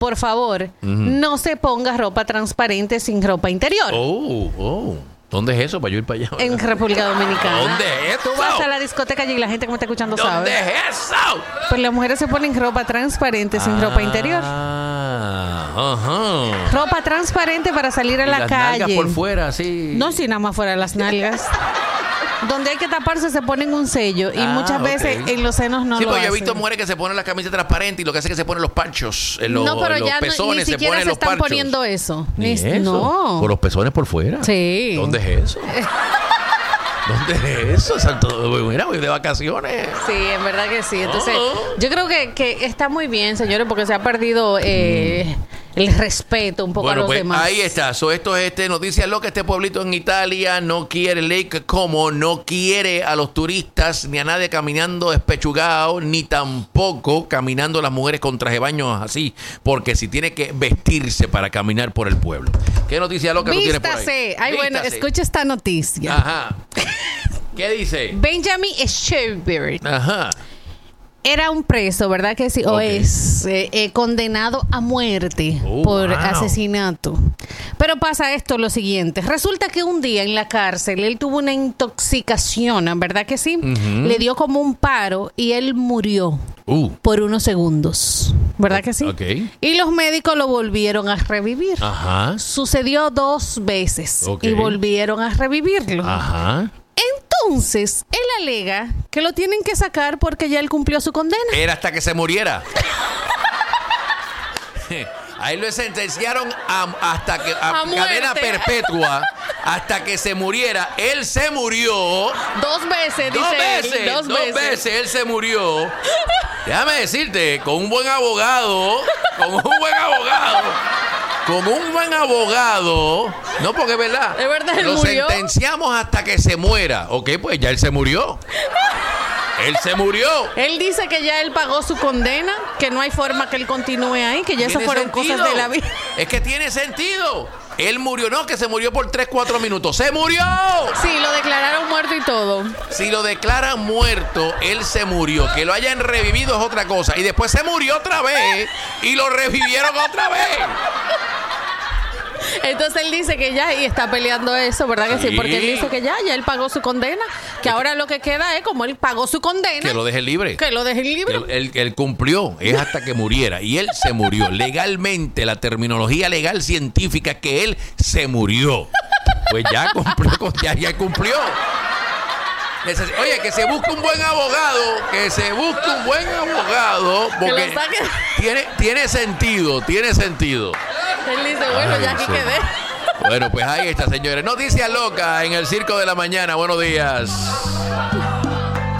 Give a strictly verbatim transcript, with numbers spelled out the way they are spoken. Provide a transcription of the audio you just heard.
por favor, uh-huh. no se ponga ropa transparente sin ropa interior. Oh, oh. ¿Dónde es eso para yo ir para allá? En República Dominicana. ¿Dónde es eso? Tú vas a la discoteca y la gente que me está escuchando ¿Dónde sabe. ¿Dónde es eso? Pues las mujeres se ponen ropa transparente sin ah, ropa interior. Ajá. Ropa transparente para salir a y la las calle. Nalgas por fuera, sí. No, sí, nada más fuera de las nalgas. Donde hay que taparse se ponen un sello y ah, muchas veces okay. en los senos no sí, lo pues hacen. Yo he visto mujeres que se ponen las camisas transparentes y lo que hace es que se ponen los panchos en los, no, pero en los ya pezones, no, ni se siquiera ponen se los están parchos. poniendo eso. Ni Ni eso. No. Por los pezones por fuera. Sí. ¿Dónde es eso? ¿Dónde es eso? Santo, mira, voy de vacaciones. Sí, en verdad que sí. Entonces, oh. yo creo que, que está muy bien, señores, porque se ha perdido eh, mm. el respeto un poco bueno, a los pues, demás. Ahí está. So, esto es este, noticias locas. Este pueblito en Italia no quiere Lake Como, no quiere a los turistas ni a nadie caminando despechugado, ni tampoco caminando las mujeres con traje de baño así, porque si tiene que vestirse para caminar por el pueblo. ¿Qué noticia loca Vístase. tú tienes por ahí? Ay, Vístase. bueno, escucha esta noticia. Ajá. ¿Qué dice? Benjamin Sherbert. Ajá. Era un preso, ¿verdad que sí? Okay. O es eh, eh, condenado a muerte oh, por wow. asesinato. Pero pasa esto, lo siguiente. Resulta que un día en la cárcel él tuvo una intoxicación, ¿verdad que sí? Uh-huh. Le dio como un paro y él murió uh. por unos segundos. ¿Verdad que sí? Okay. Y los médicos lo volvieron a revivir. Ajá. Sucedió dos veces okay. y volvieron a revivirlo. Ajá. Entonces, él alega que lo tienen que sacar porque ya él cumplió su condena. Era hasta que se muriera. Ahí lo sentenciaron a, hasta que a, a cadena perpetua hasta que se muriera. Él se murió. Dos veces, dos dice veces, él. Dos, dos veces. veces él se murió. Déjame decirte, con un buen abogado, con un buen abogado. Con un buen abogado, no porque es verdad, ¿es verdad él lo murió? Sentenciamos hasta que se muera. Ok, pues ya él se murió. Él se murió. Él dice que ya él pagó su condena, que no hay forma que él continúe ahí, que ya esas fueron sentido. Cosas de la vida. Es que tiene sentido. Él murió, no, que se murió por tres, cuatro minutos. ¡Se murió! Sí, lo declararon muerto y todo. Si lo declaran muerto, él se murió. Que lo hayan revivido es otra cosa. Y después se murió otra vez y lo revivieron otra vez. Entonces él dice que ya, y está peleando eso, ¿verdad que sí? sí? Porque él dice que ya, ya él pagó su condena, que ahora lo que queda es, como él pagó su condena, que lo dejen libre. Que lo dejen libre. Él, él, él cumplió, es hasta que muriera. Y él se murió. Legalmente, la terminología legal científica es que él se murió. Pues ya cumplió, ya, ya cumplió. Oye, que se busque un buen abogado, que se busque un buen abogado, porque tiene, tiene sentido, tiene sentido. Él dice, bueno, Ay, ya aquí sí. quedé. Bueno, pues ahí está, señores. Noticias locas en el Circo de la Mañana. Buenos días.